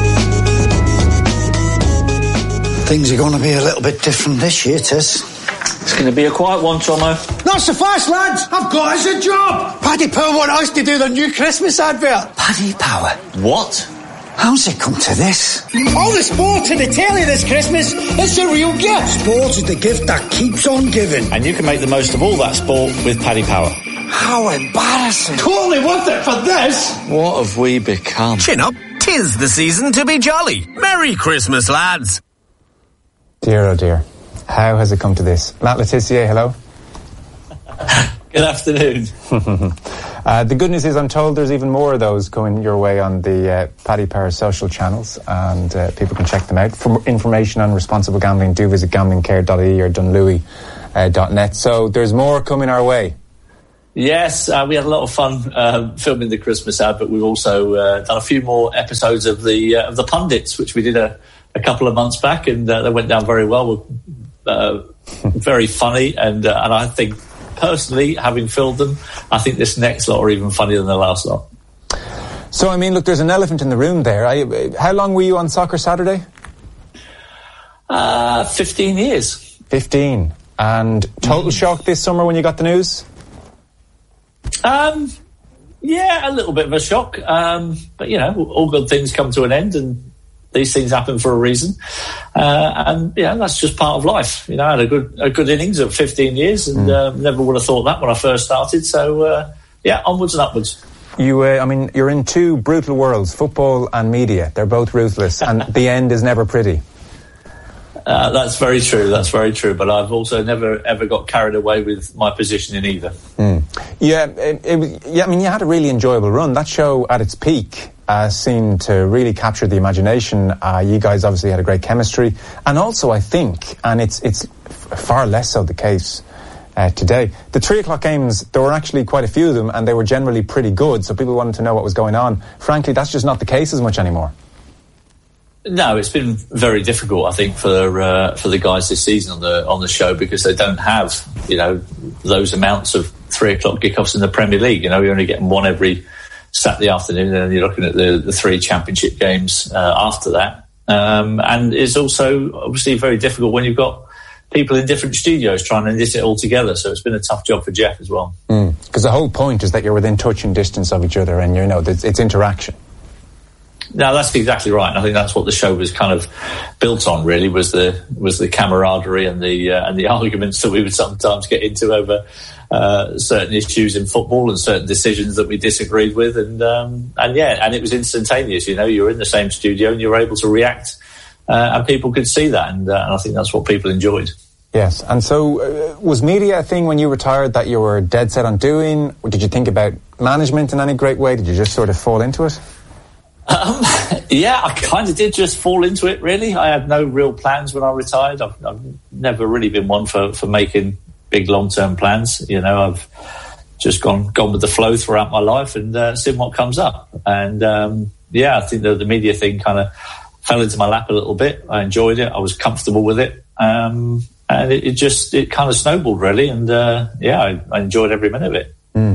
Things are going to be a little bit different this year, Tess. It's going to be a quiet one, Tomo. Not so fast, lads. I've got us a job. Paddy Power want us to do the new Christmas advert. Paddy Power? What? How's it come to this? All the sport to the telly this Christmas. It's a real gift. Sport is the gift that keeps on giving. And you can make the most of all that sport with Paddy Power. How embarrassing. Totally worth it for this. What have we become? Chin up, 'tis the season to be jolly. Merry Christmas, lads. Dear, oh dear. How has it come to this? Matt Le Tissier, hello. Good afternoon. The good news is I'm told there's even more of those coming your way on the Paddy Power social channels, and people can check them out. For information on responsible gambling, do visit gamblingcare.ie or dunlewy.net. So there's more coming our way. Yes, we had a lot of fun filming the Christmas ad, but we've also done a few more episodes of the pundits, which we did a couple of months back, and they went down very well. Very funny, and I think personally, having filmed them, I think this next lot are even funnier than the last lot. So, I mean, look, there's an elephant in the room there. How long were you on Soccer Saturday? 15 years. 15. And total shock this summer when you got the news? Yeah, a little bit of a shock. But, you know, all good things come to an end, and these things happen for a reason. And, yeah, that's just part of life. You know, I had a good innings of 15 years, and never would have thought that when I first started. So, yeah, onwards and upwards. I mean, you're in two brutal worlds, football and media. They're both ruthless, and the end is never pretty. That's very true. That's very true. But I've also never ever got carried away with my position in either. Yeah, I mean, you had a really enjoyable run. That show at its peak seemed to really capture the imagination. You guys obviously had a great chemistry, and also I think, and it's far less so the case today. The 3:00 games, there were actually quite a few of them, and they were generally pretty good. So people wanted to know what was going on. Frankly, that's just not the case as much anymore. No, it's been very difficult, I think, for the guys this season on the show, because they don't have, you know, those amounts of 3:00 kickoffs in the Premier League. You know, you're only getting one every Saturday afternoon, and then you're looking at the three championship games after that. And it's also obviously very difficult when you've got people in different studios trying to knit it all together. So it's been a tough job for Jeff as well. Because the whole point is that you're within touching distance of each other, and you know it's interaction. No, that's exactly right. And I think that's what the show was kind of built on. Really, was the camaraderie and the arguments that we would sometimes get into over certain issues in football and certain decisions that we disagreed with. And it was instantaneous. You know, you were in the same studio and you were able to react, and people could see that. And I think that's what people enjoyed. Yes. And so, was media a thing when you retired that you were dead set on doing? Or did you think about management in any great way? Did you just sort of fall into it? Yeah, I kind of did just fall into it, really. I had no real plans when I retired. I've never really been one for making big long-term plans. You know, I've just gone with the flow throughout my life and seen what comes up. And, I think the media thing kind of fell into my lap a little bit. I enjoyed it. I was comfortable with it. And it kind of snowballed, really. And, I enjoyed every minute of it.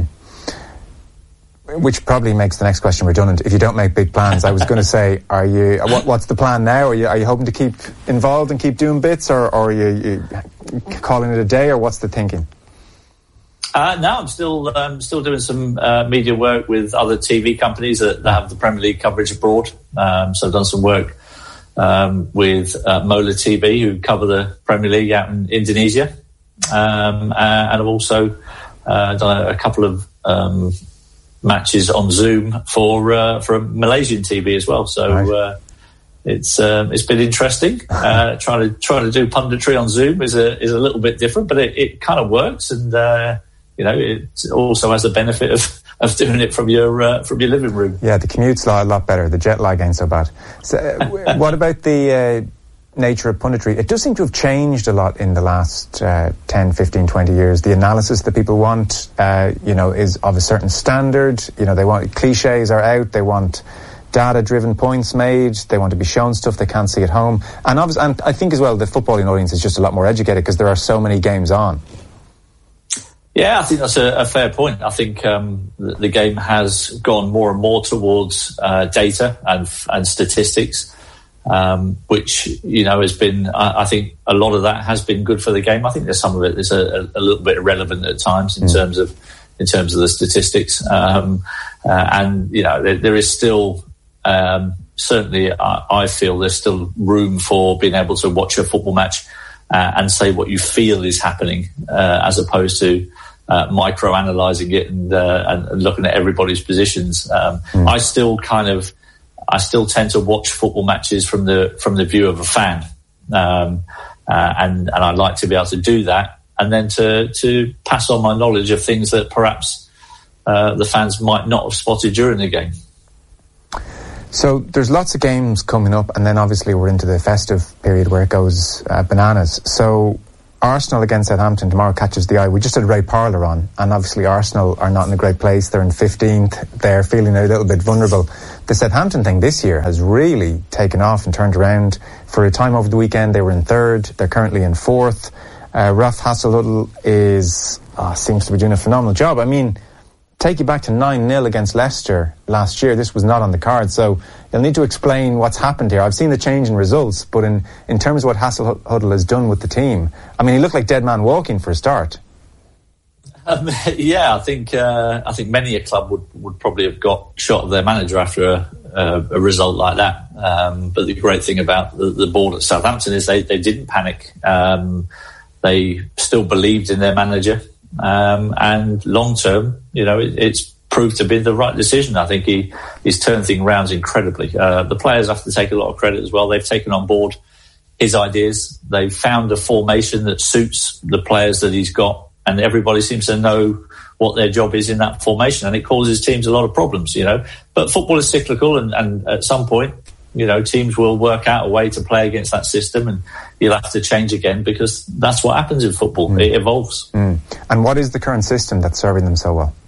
Which probably makes the next question redundant. If you don't make big plans, I was going to say, what's the plan now? Are you hoping to keep involved and keep doing bits, or are you calling it a day, or what's the thinking? No, I'm still doing some media work with other TV companies that have the Premier League coverage abroad. So I've done some work with Mola TV, who cover the Premier League out in Indonesia, and I've also done a couple of matches on Zoom for Malaysian TV as well. So nice. It's been interesting. Trying to do punditry on Zoom is a little bit different, but it kind of works, and it also has the benefit of doing it from your living room. Yeah, the commute's a lot better. The jet lag ain't so bad. So, what about the nature of punditry? It does seem to have changed a lot in the last 10, 15, 20 years. The analysis that people want, is of a certain standard. You know, they want cliches are out. They want data-driven points made. They want to be shown stuff they can't see at home. And I think as well the footballing audience is just a lot more educated because there are so many games on. Yeah, I think that's a fair point. I think the game has gone more and more towards data and statistics. Which, has been, I think a lot of that has been good for the game. I think there's some of it that's a little bit irrelevant at times in terms of the statistics. There is still, certainly I feel there's still room for being able to watch a football match, and say what you feel is happening, as opposed to, micro-analysing it and looking at everybody's positions. I still tend to watch football matches from the view of a fan, and I like to be able to do that, and then to pass on my knowledge of things that perhaps the fans might not have spotted during the game. So there's lots of games coming up, and then obviously we're into the festive period where it goes bananas. So Arsenal against Southampton tomorrow catches the eye. We just had Ray Parlour on, and obviously Arsenal are not in a great place. They're in 15th. They're feeling a little bit vulnerable. The Southampton thing this year has really taken off and turned around. For a time over the weekend, they were in 3rd. They're currently in 4th. Ralph Hasenhüttl seems to be doing a phenomenal job. I mean, take you back to 9-0 against Leicester last year. This was not on the card, so you'll need to explain what's happened here. I've seen the change in results, but in terms of what Hasenhüttl has done with the team, I mean, he looked like dead man walking for a start. I think many a club would probably have got shot of their manager after a result like that. But the great thing about the board at Southampton is they didn't panic. They still believed in their manager. And long term, it's proved to be the right decision. I think he's turned things around incredibly. The players have to take a lot of credit as well. They've taken on board his ideas. They've found a formation that suits the players that he's got, and everybody seems to know what their job is in that formation, and it causes teams a lot of problems, But football is cyclical, and at some point, teams will work out a way to play against that system, and you'll have to change again, because that's what happens in football. It evolves. And what is the current system that's serving them so well?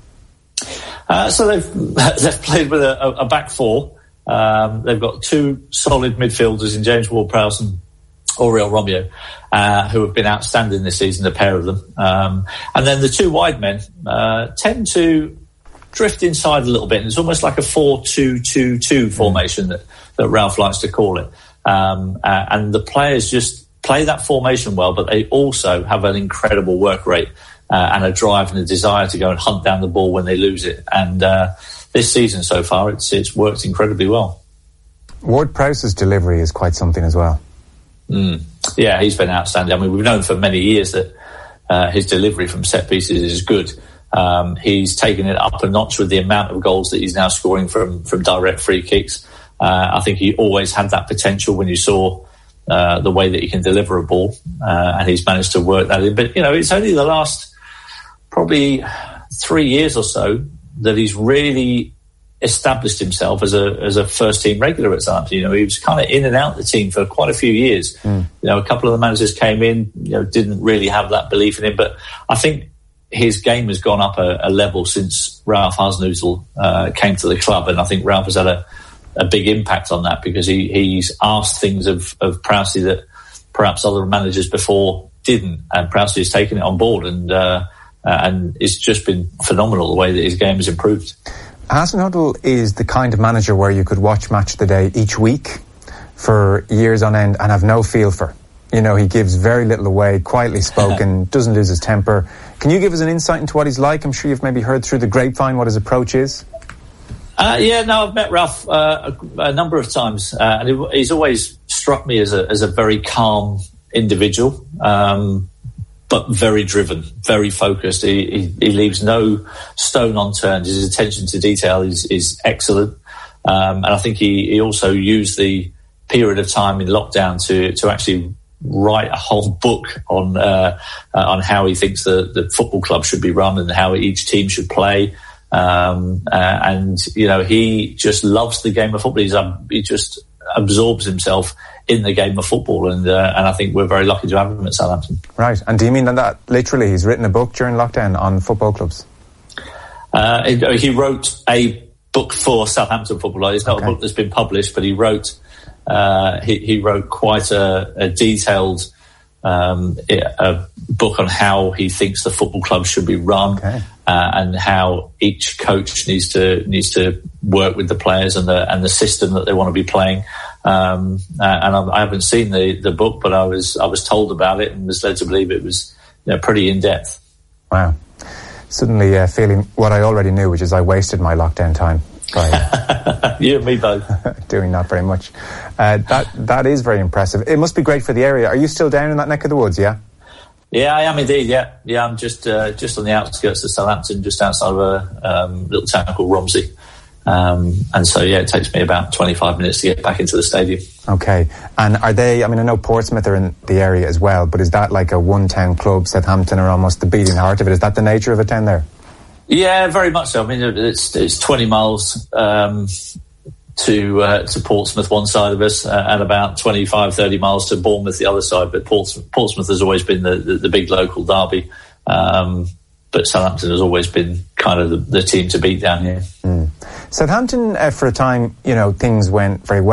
So they've played with a back four. They've got two solid midfielders in James Ward-Prowse and Oriol Romeo, who have been outstanding this season, a pair of them. And then the two wide men tend to drift inside a little bit, and it's almost like a 4-2-2-2 formation that Ralph likes to call it. And the players just play that formation well, but they also have an incredible work rate and a drive and a desire to go and hunt down the ball when they lose it. And this season so far, it's worked incredibly well. Ward-Prowse's delivery is quite something as well. Yeah, he's been outstanding. I mean, we've known for many years that his delivery from set pieces is good. He's taken it up a notch with the amount of goals that he's now scoring from direct free kicks. I think he always had that potential when you saw the way that he can deliver a ball, and he's managed to work that in. But, it's only the last probably 3 years or so that he's really established himself as a first team regular at Southampton. He was kind of in and out the team for quite a few years. A couple of the managers came in, didn't really have that belief in him, but I think his game has gone up a level since Ralph Hasenhüttl came to the club, and I think Ralph has had a big impact on that, because he's asked things of Prowse that perhaps other managers before didn't, and Prowse has taken it on board, and it's just been phenomenal the way that his game has improved. Hasenhüttl is the kind of manager where you could watch Match of the Day each week for years on end and have no feel for. He gives very little away, quietly spoken, doesn't lose his temper. Can you give us an insight into what he's like? I'm sure you've maybe heard through the grapevine what his approach is. I've met Ralph a number of times, and he's always struck me as a very calm individual, but very driven, very focused. He leaves no stone unturned. His attention to detail is excellent, and I think he also used the period of time in lockdown to actually write a whole book on how he thinks the football club should be run and how each team should play. And he just loves the game of football. He just absorbs himself in the game of football, and I think we're very lucky to have him at Southampton. Right. And do you mean that literally he's written a book during lockdown on football clubs? He wrote a book for Southampton Football. It's not a book that's been published, but he wrote quite a detailed a book on how he thinks the football club should be run, and how each coach needs to work with the players and the system that they want to be playing. And I haven't seen the book, but I was told about it and was led to believe it was pretty in depth. Wow! Suddenly feeling what I already knew, which is I wasted my lockdown time. You and me both. Doing not very much. That is very impressive. It must be great for the area. Are you still down in that neck of the woods? Yeah. Yeah, I am indeed. Yeah. I'm just on the outskirts of Southampton, just outside of a little town called Romsey. And so, it takes me about 25 minutes to get back into the stadium. Okay. And are they, I know Portsmouth are in the area as well, but is that like a one-town club? Southampton are almost the beating heart of it. Is that the nature of a town there? Yeah, very much so. It's 20 miles to Portsmouth, one side of us, and about 25, 30 miles to Bournemouth, the other side. But Portsmouth has always been the big local derby. But Southampton has always been kind of the team to beat down here. Southampton, for a time, things went very well.